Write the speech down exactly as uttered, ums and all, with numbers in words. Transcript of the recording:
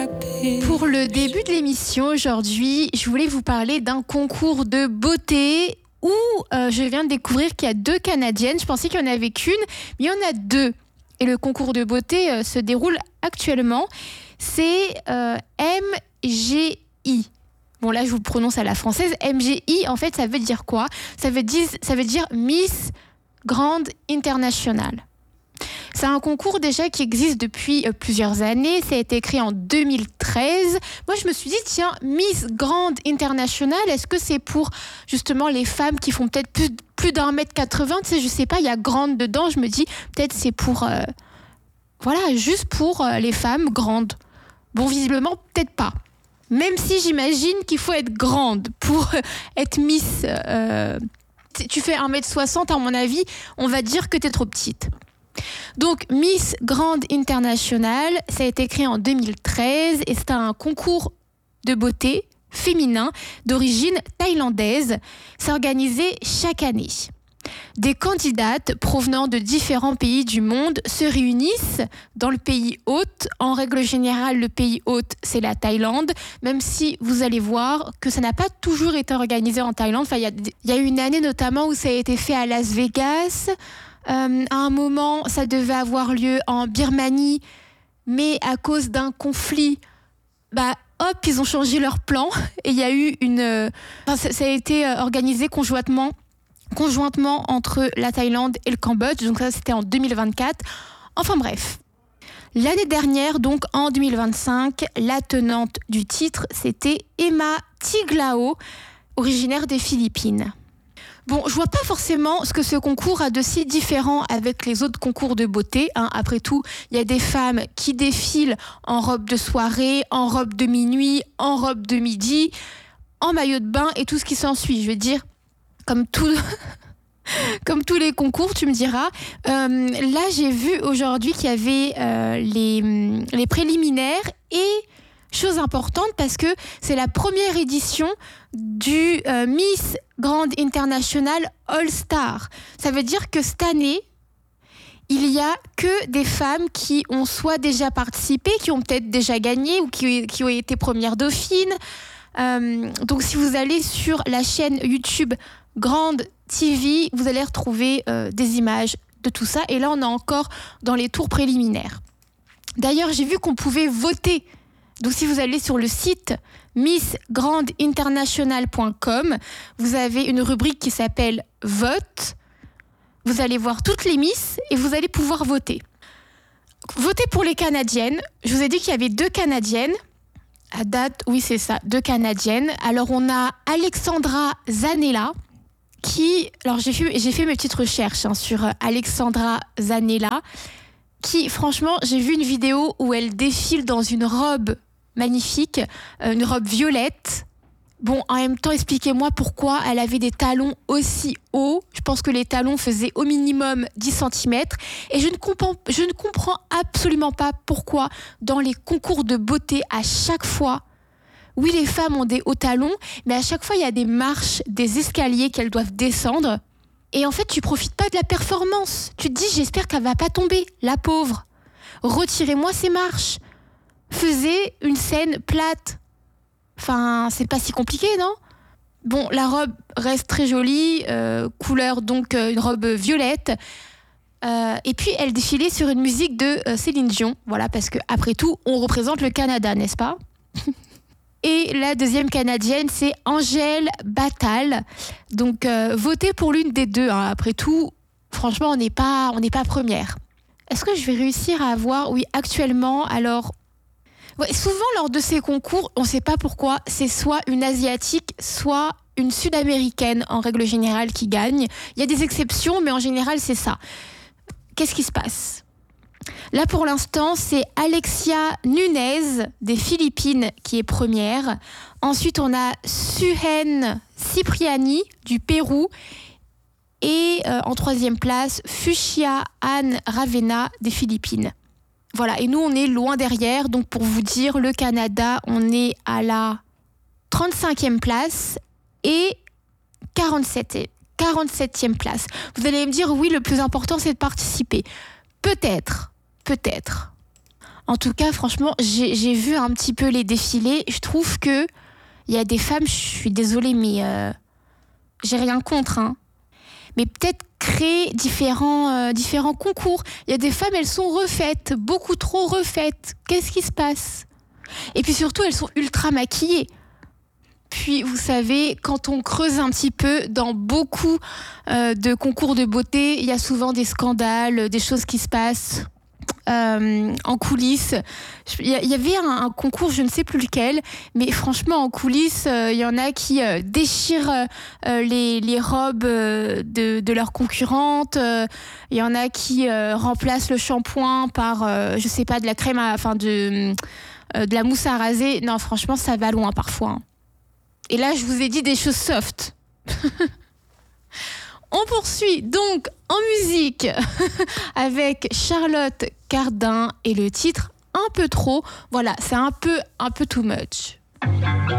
Pour le début de l'émission aujourd'hui, je voulais vous parler d'un concours de beauté où euh, je viens de découvrir qu'il y a deux Canadiennes. Je pensais qu'il n'y en avait qu'une, mais il y en a deux. Et le concours de beauté euh, se déroule actuellement. C'est euh, M G I. Bon, là, je vous le prononce à la française. M G I, en fait, ça veut dire quoi ? Ça veut dire, ça veut dire Miss Grande Internationale. C'est un concours déjà qui existe depuis euh, plusieurs années. Ça a été créé en deux mille treize. Moi, je me suis dit, tiens, Miss Grande Internationale, est-ce que c'est pour justement les femmes qui font peut-être plus, plus d'un mètre quatre-vingts ? Tu sais, je sais pas, il y a grande dedans. Je me dis, peut-être c'est pour... Euh, voilà, juste pour euh, les femmes grandes. Bon, visiblement, peut-être pas. Même si j'imagine qu'il faut être grande pour euh, être Miss... Euh, tu fais un mètre soixante, à mon avis, on va dire que tu es trop petite. Donc, Miss Grande Internationale, ça a été créé en deux mille treize et c'est un concours de beauté féminin d'origine thaïlandaise. C'est organisé chaque année. Des candidates provenant de différents pays du monde se réunissent dans le pays hôte. En règle générale, le pays hôte, c'est la Thaïlande, même si vous allez voir que ça n'a pas toujours été organisé en Thaïlande. Enfin, il y a, il y a eu une année notamment où ça a été fait à Las Vegas. Euh, à un moment, ça devait avoir lieu en Birmanie, mais à cause d'un conflit, bah, hop, ils ont changé leur plan et il y a eu une... Euh, enfin, ça, ça a été organisé conjointement, conjointement entre la Thaïlande et le Cambodge, donc ça c'était en deux mille vingt-quatre. Enfin bref. L'année dernière, donc en deux mille vingt-cinq, la tenante du titre, c'était Emma Tiglao, originaire des Philippines. Bon, je vois pas forcément ce que ce concours a de si différent avec les autres concours de beauté. Hein. Après tout, il y a des femmes qui défilent en robe de soirée, en robe de minuit, en robe de midi, en maillot de bain et tout ce qui s'ensuit. Je veux dire, comme tout... Comme tous les concours, tu me diras. Euh, là, j'ai vu aujourd'hui qu'il y avait euh, les, les préliminaires et... Chose importante parce que c'est la première édition du euh, Miss Grande International All Star. Ça veut dire que cette année, il y a que des femmes qui ont soit déjà participé, qui ont peut-être déjà gagné ou qui, qui ont été premières dauphines. Euh, donc si vous allez sur la chaîne YouTube Grande T V, vous allez retrouver euh, des images de tout ça. Et là, on est encore dans les tours préliminaires. D'ailleurs, j'ai vu qu'on pouvait voter. Donc, si vous allez sur le site miss grande international point com, vous avez une rubrique qui s'appelle « Vote ». Vous allez voir toutes les Miss et vous allez pouvoir voter. Votez pour les Canadiennes. Je vous ai dit qu'il y avait deux Canadiennes. À date, oui, c'est ça, deux Canadiennes. Alors, on a Alexandra Zanella qui... Alors, j'ai fait, j'ai fait mes petites recherches hein, sur Alexandra Zanella qui, franchement, j'ai vu une vidéo où elle défile dans une robe magnifique, une robe violette. Bon, en même temps, expliquez-moi pourquoi elle avait des talons aussi hauts. Je pense que les talons faisaient au minimum dix centimètres. Et je ne comprends, je ne comprends absolument pas pourquoi, dans les concours de beauté, à chaque fois, oui, les femmes ont des hauts talons, mais à chaque fois, il y a des marches, des escaliers qu'elles doivent descendre. Et en fait, tu profites pas de la performance. Tu te dis, j'espère qu'elle va pas tomber, la pauvre. Retirez-moi ces marches. Faisait une scène plate. Enfin, c'est pas si compliqué, non ? Bon, la robe reste très jolie, euh, couleur donc euh, une robe violette. Euh, et puis, elle défilait sur une musique de euh, Céline Dion. Voilà, parce que après tout, on représente le Canada, n'est-ce pas ? Et la deuxième Canadienne, c'est Angèle Battal. Donc, euh, votez pour l'une des deux. Hein. Après tout, franchement, on n'est pas, on n'est pas première. Est-ce que je vais réussir à avoir... Oui, actuellement, alors... Ouais, souvent, lors de ces concours, on ne sait pas pourquoi, c'est soit une Asiatique, soit une Sud-Américaine, en règle générale, qui gagne. Il y a des exceptions, mais en général, c'est ça. Qu'est-ce qui se passe ? Là, pour l'instant, c'est Alexia Nunez, des Philippines, qui est première. Ensuite, on a Suhen Cipriani, du Pérou. Et euh, en troisième place, Fuchsia Anne Ravena, des Philippines. Voilà, et nous, on est loin derrière. Donc, pour vous dire, le Canada, on est à la trente-cinquième place et quarante-septième place. Vous allez me dire, oui, le plus important, c'est de participer. Peut-être, peut-être. En tout cas, franchement, j'ai, j'ai vu un petit peu les défilés. Je trouve que il y a des femmes, je suis désolée, mais euh, j'ai rien contre, hein. Mais peut-être créer différents, euh, différents concours. Il y a des femmes, elles sont refaites, beaucoup trop refaites. Qu'est-ce qui se passe ? Et puis surtout, elles sont ultra maquillées. Puis, vous savez, quand on creuse un petit peu, dans beaucoup euh, de concours de beauté, il y a souvent des scandales, des choses qui se passent euh, en coulisses. Il y, y avait un, un concours, je ne sais plus lequel, mais franchement, en coulisses, euh, il y en a qui euh, déchirent euh, les, les robes euh, de, de leurs concurrentes. Euh, il y en a qui euh, remplacent le shampoing par, euh, je sais pas, de la crème, à, enfin de, euh, de la mousse à raser. Non, franchement, ça va loin parfois, hein. Et là, je vous ai dit des choses soft. On poursuit donc en musique avec Charlotte Cardin et le titre Un peu trop. Voilà, c'est un peu, un peu too much.